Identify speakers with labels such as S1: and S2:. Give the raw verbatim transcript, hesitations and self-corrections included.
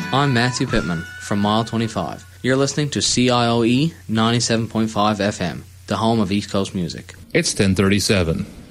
S1: I'm Matthew Pittman from Mile twenty-five. You're listening to C I O E ninety-seven point five F M, the home of East Coast music.
S2: It's ten thirty-seven.